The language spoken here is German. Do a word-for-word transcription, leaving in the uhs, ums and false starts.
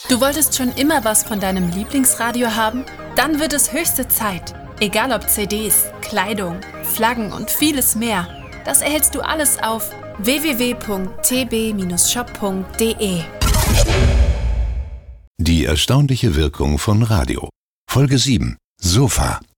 Du wolltest schon immer was von deinem Lieblingsradio haben? Dann wird es höchste Zeit. Egal ob C Ds, Kleidung, Flaggen und vieles mehr. Das erhältst du alles auf w w w punkt t b shop punkt d e. Die erstaunliche Wirkung von Radio. Folge sieben. Sofa.